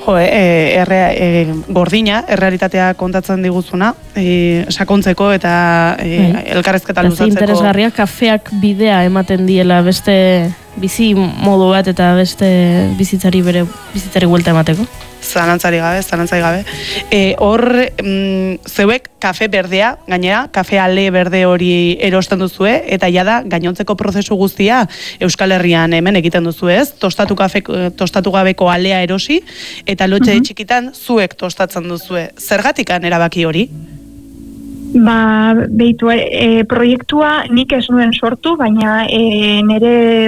Jo, gordina, errealitatea kontatzen diguzuna, sakontzeko eta elkarrezketa luzatzeko. Interesgarria, kafeak bidea ematen diela beste bizi modu bat eta beste bizitzari buelta emateko. Zalantzari gabe. Hor, zeuek kafe berdea, gainera, kafe ale berde hori erosten duzue, eta jada gainontzeko prozesu guztia Euskal Herrian hemen egiten duzu ez, tostatu gabeko alea erosi, eta lotxe txikitan zuek tostatzen duzue. Zergatikan erabaki hori? Beitu, proiektua nik ez nuen sortu, baina nire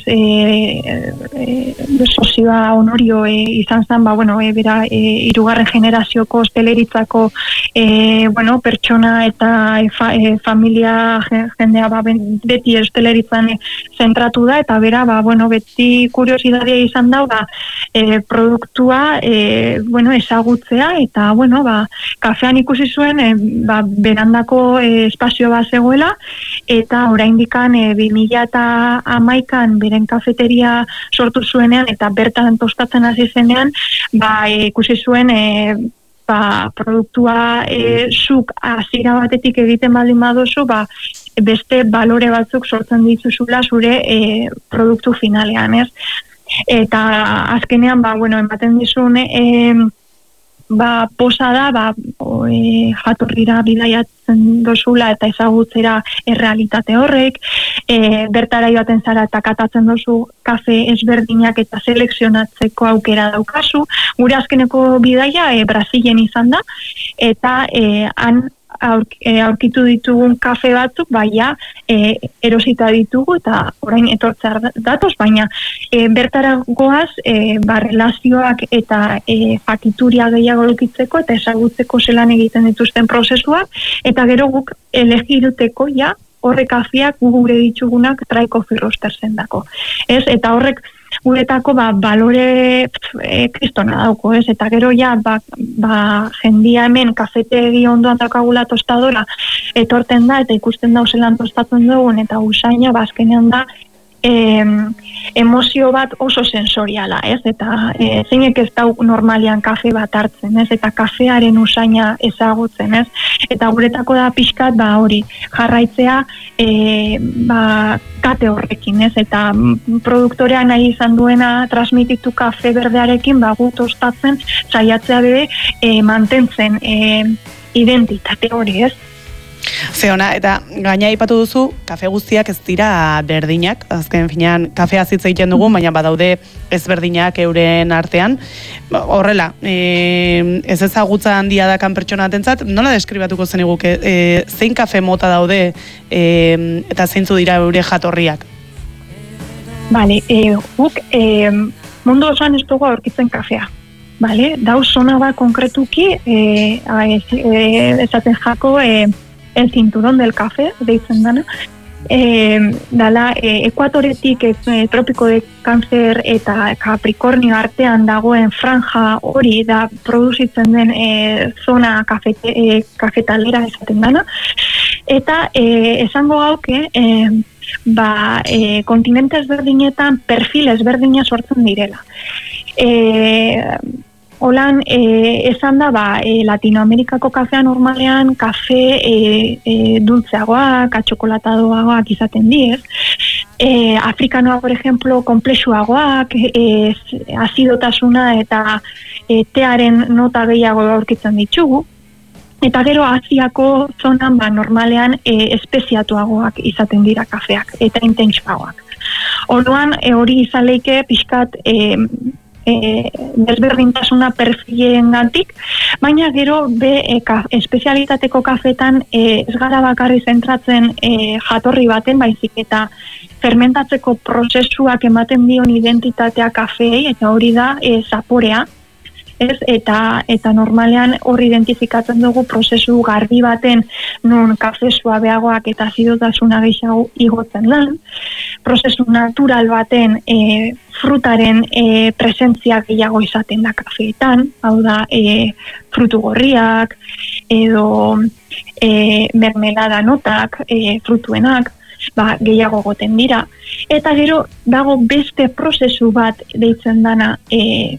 sozioa Honorio izan zen, bera hirugarren generazioko hosteleritzako pertsona eta familia jendea beti hosteleritzan zentratu da, eta bera beti kuriosidadea izan da produktua ezagutzea, eta kafean ikusi zuen berandako espazio bat zegoela, eta oraindikan 2011an beren kafeteria sortu zuenean eta bertan tostatzen hasi zenean, ikusi zuen produktua zuk hasiera batetik egiten baldin baduzu, beste balore batzuk sortzen dituzula zure produktu finalean, ez? Eta azkenean ematen dizun posa da, jatorrira bidaiatzen dozula eta ezagutzera errealitate horrek, bertara joaten zara eta katatzen dozu kafe ezberdinak eta selekzionatzeko aukera daukazu. Gure azkeneko bidaia Brasilen izan da, eta han aurkitu ditugun kafe batzuk, erosita ditugu eta orain etortzea datoz, baina bertara goaz, relazioak eta jakituria gehiago edukitzeko eta ezagutzeko zelan egiten dituzten prozesuak, eta gero guk elegiruteko horrek kafeak gure ditugunak Try Coffee Roasters zendako. Eta horrek guretako balore kristona dauko, ez? Eta gero jendia hemen kafetegi ondoan daukagula tostadora etorten da eta ikusten da zelan tostatzen dugun, eta usaina azkenean da emozio bat oso sensoriala, ez? Eta zeinek ez dauk normalian kafe bat hartzen, ez? Eta kafearen usaina ezagutzen, ez? Eta guretako da pixkat hori jarraitzea kate horrekin, ez? Eta produktorea nahi izan duena transmititu kafe berdearekin gu tostatzen saiatzea bere mantentzen identitate hori, ez? Zeona, eta gaina aipatu duzu, kafe guztiak ez dira berdinak, azken finean kafea hitz egiten dugu, baina badaude ezberdinak euren artean. Horrela, ez ezagutza handia dakan pertsona batentzat, nola deskribatuko zeniguke, zein kafe mota daude eta zeintzu dira eure jatorriak? Bale, guk mundu osoan ez dugu aurkitzen kafea. Dauz zona bat konkretuki, esaten jako, el cinturón del café, deitzen dana, dala ekuatoretik tropiko de Cáncer eta Capricornio artean dagoen franja hori da produzitzen den zona kafetalera esaten dana, eta esango gauke kontinente ezberdinetan perfil ezberdina sortzen direla. Holan, esan da, Latinoamerikako kafea normalean, kafe dultzeagoak, atxokolatadoagoak izaten diez. Afrikanoa, por ejemplo, komplexuagoak, azidotasuna eta tearen nota gehiago aurkitzen ditugu. Eta gero Asiako zonan normalean espeziatuagoak izaten dira kafeak, eta intentsuagoak. Orduan, hori izaleike pixkat desberdintasuna perfileengatik, baina gero espezialitateko kafetan ez gara bakarri zentratzen jatorri baten, baizik eta fermentatzeko prozesuak ematen dion identitatea kafeei, eta hori da zaporea, ez? Eta normalean hor identifikatzen dugu prozesu garbi baten non kafe suabeagoak eta azidotasuna gehiago igotzen lan, prozesu natural baten frutaren presentzia gehiago izaten da kafeetan, hau da frutu gorriak edo mermelada notak, frutuenak, gehiago goten dira. Eta gero dago beste prozesu bat deitzen dana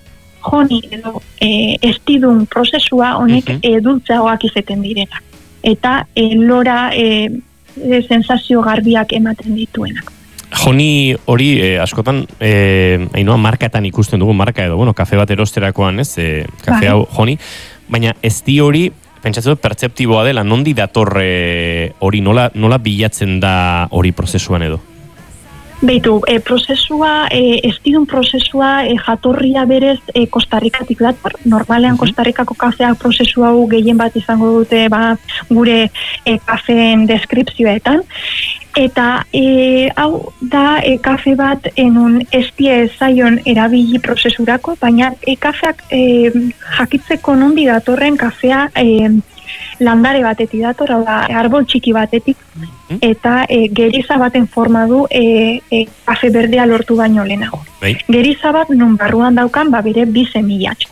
joni edo estidun prozesua honek dultzeagoak izeten direla. Eta lora sensazio garbiak ematen dituenak. Joni hori askotan Ainhoa markatan ikusten dugu, marka edo, kafe bat erosterakoan, ez? Kafe hau joni, baina ez di hori, pentsatzen dut pertzeptiboa dela, nondi dator hori, nola bilatzen da hori prozesuan edo? Beitu, prozesua, estidun prozesua jatorria berez Kostarrikatik dator. Normalean Kostarrikako kafeak prozesu hau gehien bat izango dute gure kafeen deskripzioetan. Eta hau da kafe bat enun estie zaion erabili prozesurako, baina kafeak jakitzeko nondi datorren kafea landare batetik dator, hau da, arbol txiki batetik, eta geriza baten forma du kafe berdea lortu baino lehenago. Geriza bat non barruan daukan, bere 2 semilatxo.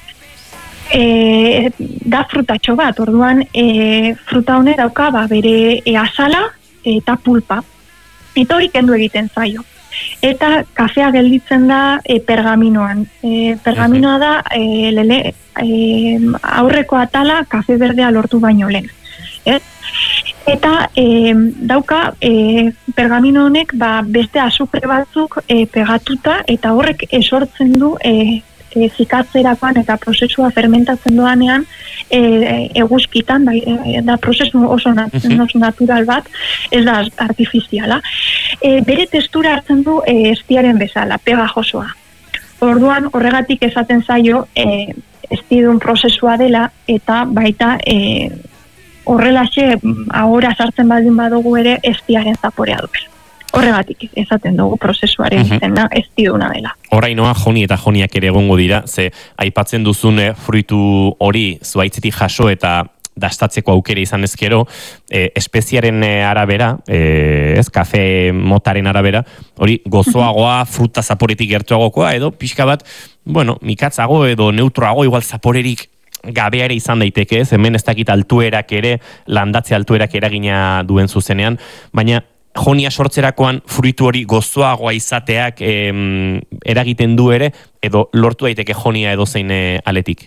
Da frutatxo bat, orduan fruta hone dauka bere azala eta pulpa. Eta hori kendu egiten zaio. Eta kafea gelditzen da pergaminoan. Pergaminoa da aurreko atala kafe berdea lortu baino lehen. Eta dauka pergamino honek beste azukre batzuk pegatuta, eta horrek esortzen du zikatzerakoan eta prozesua fermentatzen doanean eguzkitan, da prozesu oso natural bat, ez da artifiziala. Bere testura hartzen du estiaren bezala, pegajosoa. Orduan horregatik esaten zaio estidun prozesua dela, eta baita horrelaxe ahora sartzen baldin badugu ere estiaren zaporea duela. Horregatik esaten dugu prozesuaren izena estiduna dela. Orainoa joni eta joniak ere egongo dira, ze aipatzen duzun fruitu hori zuaitzetik jaso eta dastatzeko aukera izan ezkero, espeziaren arabera, kafe motaren arabera, hori gozoagoa, fruta zaporetik gertuagokoa, edo pixka bat, mikatzago edo neutroago, igual zaporerik gabea ere izan daiteke, hemen ez dakit altuerak ere, landatze altuerak eragina duen zuzenean, baina jonia sortzerakoan fruitu hori gozoagoa izateak eragiten du ere, edo lortu daiteke jonia edo zein aletik?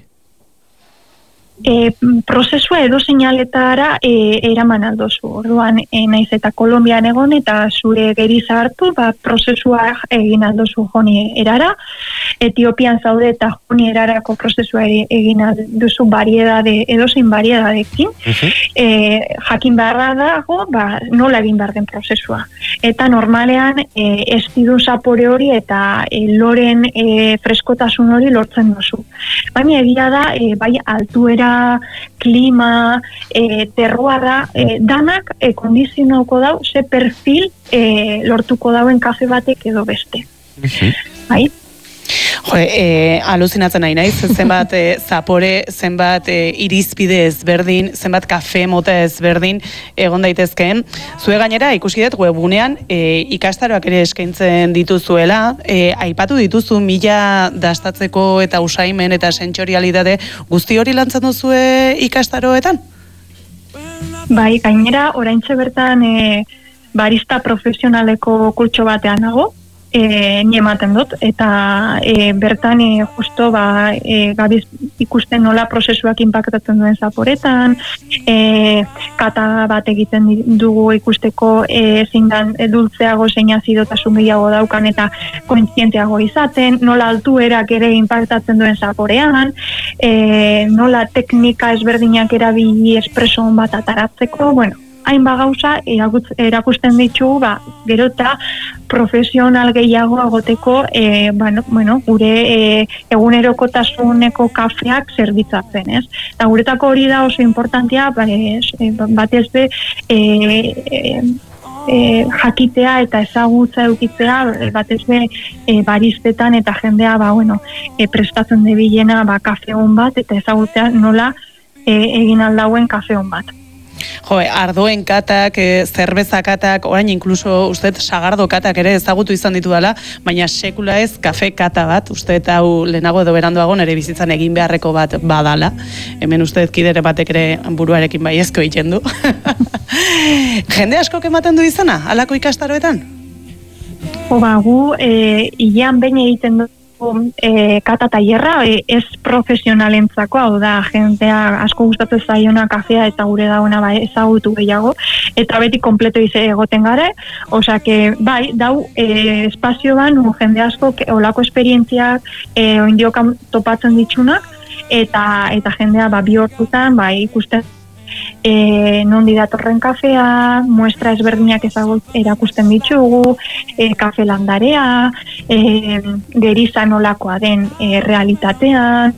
Prozesua edo seinaletara eraman aldozu. Orduan, naiz eta Kolonbian egon eta zure geriza hartu, prozesua egin aldozu joni erara. Etiopian zaude eta joni erarako prozesua egin aldozu edozein bariedadekin. Jakin beharra dago, nola egin behar den prozesua. Eta normalean, estidun zapore hori eta loren freskotasun hori lortzen duzu. Baina egia da, bai altuera, klima, terroara, danak kondizionauko dau, ze perfil lortuko dauen kafe batek edo beste. Bai? Aluzinatzen nahi naiz, zenbat zapore, zenbat irizpide ezberdin, zenbat kafe mota ezberdin egon daitezkeen. Zue gainera, ikusi dut webunean ikastaroak ere eskaintzen dituzuela, aipatu dituzu 1000 dastatzeko eta usaimen eta sentsorialitate guzti hori lantzen duzue ikastaroetan? Bai, gainera, oraintxe bertan barista profesionaleko kurtso batean nago, ni ematen dut, eta bertan justo gabiz ikusten nola prozesuak inpaktatzen duen zaporetan, kata bat egiten dugu ikusteko zindan dultzeago zein azidotasun gehiago daukan eta kontzienteago izaten, nola altuerak ere inpaktatzen duen zaporean, nola teknika ezberdinak erabili espreso bat ataratzeko, hainba gauza erakusten ditugu, gero eta profesional gehiago agoteko gure egunerokotasuneko kafeak zerbitzatzen, ez? Eta guretako hori da oso importantea, batez be jakitea eta ezagutza edukitzea, batez be baristetan eta jendea prestatzen debilena kafe hon bat, eta ezagutzea nola egin aldauen kafe hon bat. Ardoen katak, zerbeza katak, orain inkluso usteet sagardo katak ere ezagutu izan ditu dela, baina sekula ez kafe kata bat, usteet hau lehenago edo beranduago nere bizitzan egin beharreko bat badala. Hemen usteet kidere batek ere buruarekin baiezko egiten du. Jende askok ematen du izana, halako ikastaroetan? Gu hilean behin egiten kata tailerra, ez profesionalentzako, hau da, jentea asko gustatzen zaiona kafea eta gure dauna ezagutu gehiago, eta beti kompleto egoten gara, osea que bai, dau espazioan jende asko olako esperientziak oindiokan topatzen ditsunak, eta jendea bi hortutan ikusten nondi datorren kafea, muestra ezberdinak erakusten ditugu, kafe landarea, geriza nolakoa den realitatean,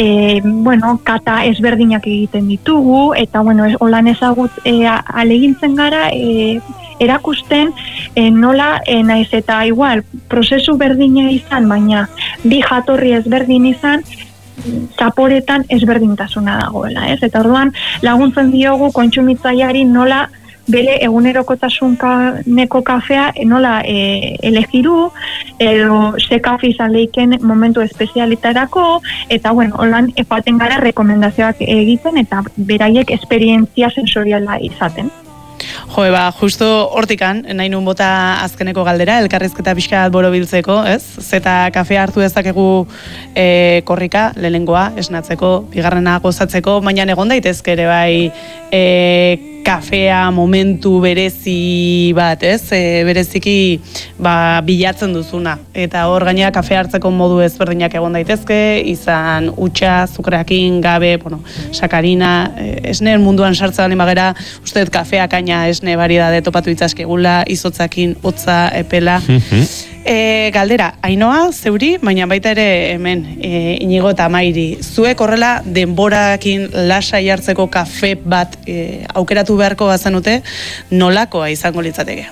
kata ezberdinak egiten ditugu, eta holan ezagut alegintzen gara, erakusten nola naiz eta igual prozesu berdina izan, baina bi jatorri ezberdin izan, zaporetan ezberdintasuna dagoela, ez? Eta orduan laguntzen diogu kontsumitzaileari nola bere egunerokotasuneko kafea nola elegiru, edo ze kafe izan leiken momentu espezialetarako, eta holan epaten gara rekomendazioak egiten, eta beraiek esperientzia sensoriala izaten. Jo, justo hortikan, nahi nun bota azkeneko galdera, elkarrizketa pixka borobiltzeko, ez? Zeta kafea hartu dezakegu korrika, lehenengoa, esnatzeko, bigarrena gozatzeko, baina egon daitezke ere bai kafea momentu berezi bat, ez? Bereziki bilatzen duzuna. Eta hor gainera kafea hartzeko modu ezberdinak egon daitezke, izan utxa, zukreakin, gabe, sakarina, esneen munduan sartzen bali magera, uste kafea kaina esne variedade topatu itzazkegula, izotzakin, hotza, epela. Galdera, Ainoa, zeuri, baina baita ere hemen Inigo eta Mairi, zuek horrela denborakin lasai hartzeko kafe bat aukeratu beharko bazenute, nolakoa izango litzateke?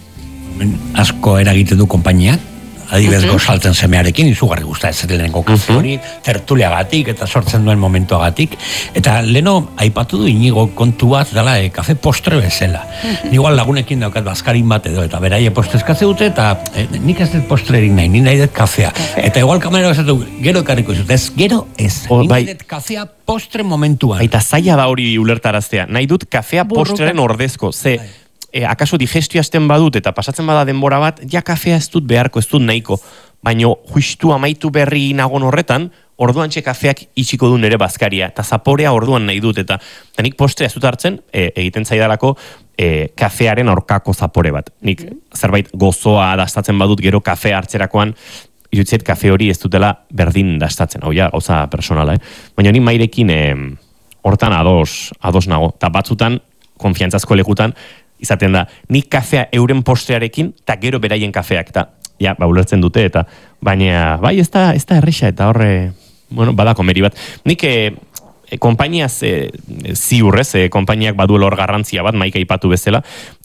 Asko eragiten du konpainiak, adibidez gozaltzen semearekin, izugarri gusta ez lehenengo kafe hori, tertuliagatik eta sortzen duen momentuagatik, eta leno aipatu du Inigo kontu bat dela kafe postre bezala. Igual lagunekin daukat bazkarin bat edo, eta beraie postrezkatze dute, eta nik ez dut postrerik nahi, ni nahi dut kafea. Eta igual kamera bezatu, gero ekarriko izut, ez, gero ez, nahi dut kafea postre momentuan. Eta zaila da hori ulertaraztea, nahi dut kafea postreren ordezko, ze... akaso digestio hasten badut eta pasatzen bada denbora bat, ja kafea ez dut beharko, ez dut nahiko, baino justu amaitu berri nagon horretan, orduan txe kafeak itxiko du nere bazkaria, eta zaporea orduan nahi dut, eta nik postea ez dut hartzen, egiten zaidalako kafearen aurkako zapore bat. Nik zerbait gozoa dastatzen badut gero kafea hartzerakoan, irutzet kafe hori ez dutela berdin dastatzen, hau ja, gauza personala, baina nik Mairekin hortan ados nago, eta batzutan, konfiantzazko lekutan, izaten da, nik kafea euren postrearekin, eta gero beraien kafeak, eta, ulertzen dute, eta, baina, bai, ez da erresa, eta horre, bada komeri bat. Nik, konpainiaz ziurrez, konpainiak baduela hor garrantzia bat, Maika aipatu bezala,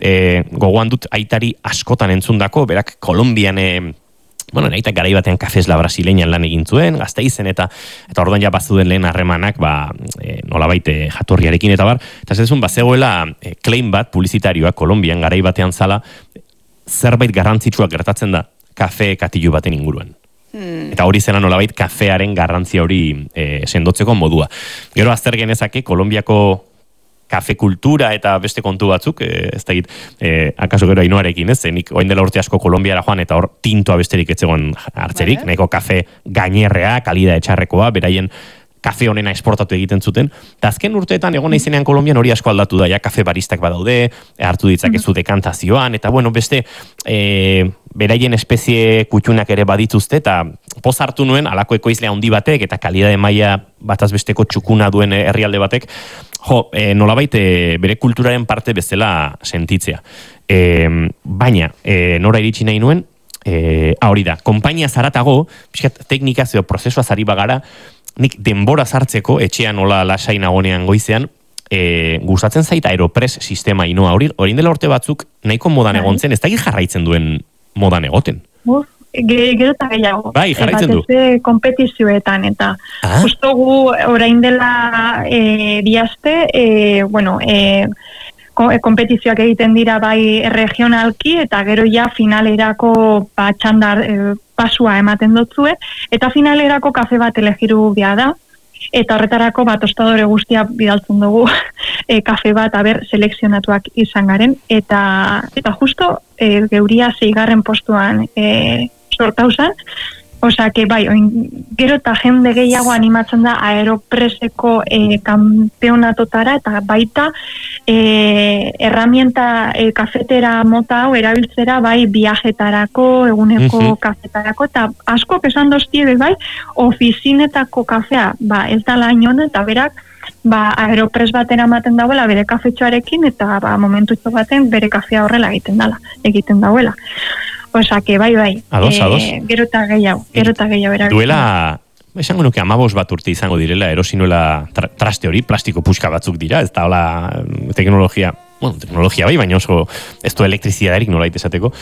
gogoan dut aitari askotan entzundako, berak Kolombian, nahi garai batean kafesla brasileñan lan egin zuen, Gasteizen, eta orduan ja bazuden lehen harremanak, nolabait jatorriarekin eta bar, eta zezun, bazegoela claim bat, publizitarioa, Kolombian garai batean zala, zerbait garrantzitsuak gertatzen da, kafe katilu baten inguruan. Eta hori zela nolabait kafearen garrantzia hori sendotzeko modua. Gero azter genezake, Kolombiako kafe kultura eta beste kontu batzuk, ez da akaso gero Ainoarekin, ez? Nik oin dela urte asko Kolombiara joan eta hor tintoa besterik etzegoen hartzerik, nahiko kafe gainerrea, kalida etxarrekoa, beraien kafe honena esportatu egiten zuten. Eta azken urteetan egon naizenean Kolombian hori asko aldatu da, ja kafe baristak badaude, hartu ditzakezu dekantazioan, eta beste beraien espezie kutxunak ere badituzte, eta poz hartu nuen, alako ekoizle handi batek, eta kalidade maila bataz besteko txukuna duen herrialde batek, nolabait bere kulturaren parte bezala sentitzea. Baina, nora iritsi nahi nuen, hori da, konpainia zaratago, teknikazio prozesua zari bagara, nik denbora sartzeko, etxean nola lasai nagonean goizean, gustatzen zait Aeropress sistema Ainoa hori dela urte batzuk nahiko modan egontzen, ez da jarraitzen duen modan egoten. Gero eta gehiago. Bai, jarraitzen du. Batez kompetizioetan, eta justo gu orain dela biazte, kompetizioak egiten dira bai regionalki, eta gero ja finalerako txandar pasua ematen dutzue, eta finalerako kafe bat elegiru bia da, eta horretarako tostadore guztia bidaltzen dugu kafe bat selekzionatuak izan garen, eta justo geuria 6. postuan sortauzan, Osea, que bai, gero eta jende gehiago animatzen da Aeropreseko kampeonatotara eta baita herramienta kafetera mota hau erabiltzera bai viajetarako, eguneko kafetarako, eta askok esan doztie bai, ofizinetako kafea, ez da lainon, eta berak, Aeropres baten ematen dauela bere kafetxoarekin, eta momentutxo baten bere kafea horrela egiten dauela. Osa, que bai. Ados. Gero eta gehiago erabiltzen. Duela, esango nuke 15 bat urte izango direla, erosinuela traste hori, plastiko puska batzuk dira, ez da hola teknologia bai, baina oso ez du elektrizidaderik nolait esateko.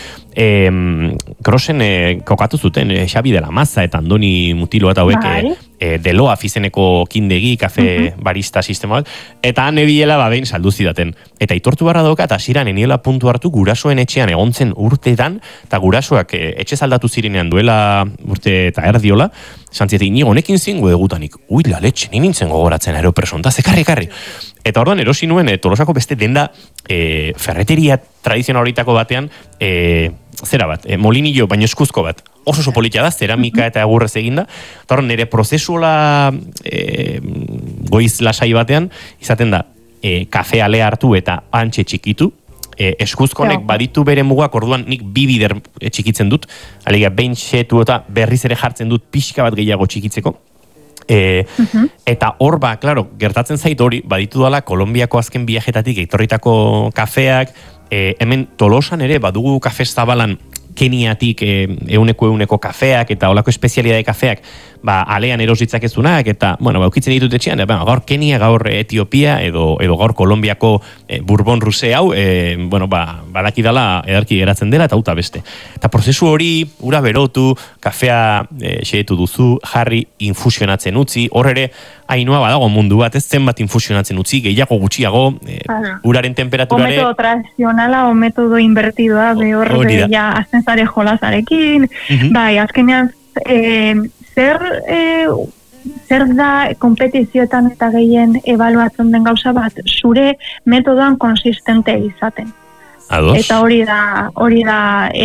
Krosen kokatu zuten Xabi de la Maza eta Andoni Mutilo eta hauek Deloa izeneko kindegi, kafe barista sistema bat, eta han ebiela behin saldu zidaten. Eta aitortu barra dauka, eta ziran eniela puntu hartu gurasoen etxean egontzen urteetan, eta gurasoak etxe zaldatu zirenean duela urte eta erdiola, zantziete, inigo, honekin zingu egutanik, la letxe, nintzen gogoratzen Aeropreson, da zekarri. Eta orduan erosi nuen Tolosako beste denda ferreteria tradizional horitako batean, zera bat, molinillo, baino eskuzko bat, oso politia da, zeramika eta egurrez eginda, eta horren nire prozesuola goiz lasai batean, izaten da, kafe ale hartu eta antxe txikitu, eskuzkonek baditu bere mugak, orduan nik bi bider txikitzen dut, alegia behin xetu eta berriz ere jartzen dut pixka bat gehiago txikitzeko, eta hor klaro, gertatzen zait hori, baditu dala Kolombiako azken viajetatik etorritako kafeak, hemen Tolosan ere badugu kafe zabalan Keniatik euneko kafeak eta olako espezialidade kafeak alean erositzak ezunak eta, ukitzen ditut etxean, gaur Kenia, gaur Etiopia edo gaur Kolombiako Bourbon Rosé hau, badaki dala edarki geratzen dela eta uta beste. Eta prozesu hori, ura berotu, kafea xeetu duzu, jarri infusionatzen utzi, hor ere Ainhoa badago mundu bat, ez zenbat infusionatzen utzi, gehiago gutxiago, uraren temperaturare... O metodo tradizionala, o metodo invertidoa, horre ja azten zare jolazarekin, bai, azkenean, zer da kompetizioetan eta gehien ebaluatzen den gauza bat, zure metodoan konsistente izaten. Ados. Eta hori da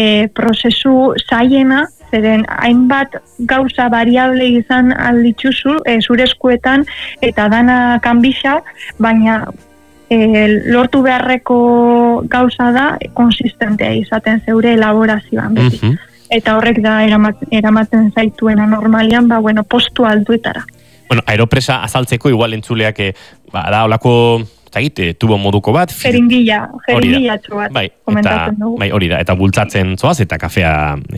prozesu zaiena, zeren hainbat gauza variable izan alditzuzu zure eskuetan eta dana kanbisa, baina lortu beharreko gauza da konsistentea izaten zeure elaborazioan beti. Eta horrek da eramaten zaituena normalian, postu altuetara. Aeropresa azaltzeko igual entzuleak da olako tubo moduko bat. Jeringilatxo bat, komentatzen dugu. Bai, hori da, eta bultzatzen zoaz, eta kafea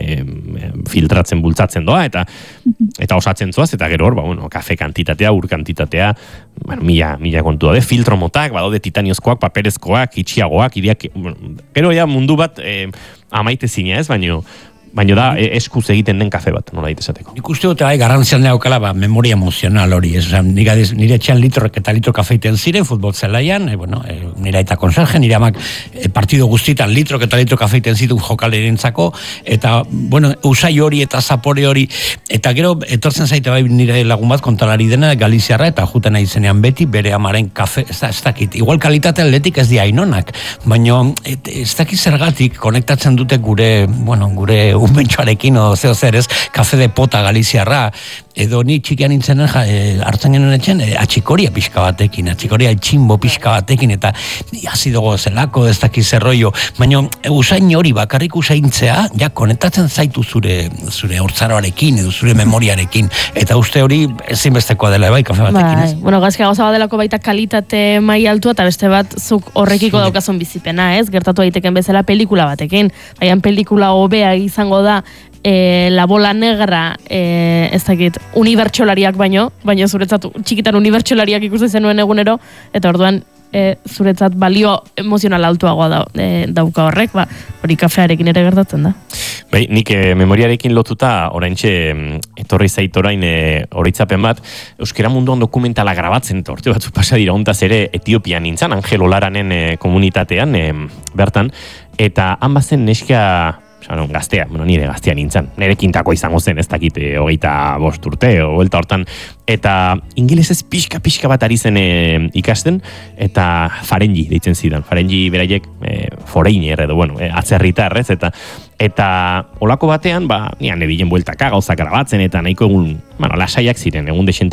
filtratzen bultzatzen doa, eta osatzen zoaz, eta gero hor, kafe kantitatea, ur kantitatea, mila kontu da, filtro motak, badaude titaniozkoak, paperezkoak, itxiagoak, gero mundu bat amaite zina ez, baina da eskuz egiten den kafe bat, nola ditesateko. Nik uste dut, garrantzian daukala, memoria emozional hori, nire etxean litrok eta litro kafeiten ziren, futbol zelaian, nire eta konserje, nire amak partido guztietan litrok eta litro kafeiten zituen jokalerintzako, eta, usai hori eta zapore hori, eta gero, etortzen zaite bai nire lagun bat kontalari dena, Galiziarra, eta juten aizenean beti, bere amaren kafe, ez dakit, igual kalitate atletik ez di Ainonak, baina ez dakit zergatik, konektatzen dute gure umentxoarekin, o zeo zer ez, kafe de pota Galiziarra, edo ni txikian nintzen hartzen genuen etxen, atxikoria pixka batekin, atxikoria etximbo pixka batekin, eta azidogo zelako, ez dakiz zerroio, baina usain hori bakarrik usaintzea, konektatzen zaitu zure hortzaroarekin, edo zure memoriarekin, eta uste hori ezinbestekoa dela, kafe batekin, ez? Gazkia gauza badelako baita kalitate mai altua, eta beste bat zuk horrekiko daukazun bizipena, ez? Gertatu daiteken bezala pelikula batekin, baian pelikula hobea izango da, La Bola Negra, ez dakit, unibertsolariak baino zuretzat txikitan unibertsolariak ikusten zenuen egunero, eta orduan zuretzat balio emozional altuagoa dauka horrek, hori kafearekin ere gertatzen da. Bai, nik memoriarekin lotuta oraintxe etorri zait orain horitzapen bat, euskera munduan dokumentala grabatzen, eta orte batzuk pasa dira ontaz ere Etiopian nintzen, Angel Olaranen komunitatean bertan, eta han bazen neska gaztea, nire gaztea nintzen. Nire kintako izango zen, ez dakit 25 urte, buelta hortan. Eta ingelesez pixka bat ari zen ikasten, eta farengi deitzen zidan. Farengi beraiek foreigner edo, atzerritar, ez? Eta olako batean, nian ebilen bueltaka gauzak grabatzen, eta nahiko egun, lasaiak ziren, egun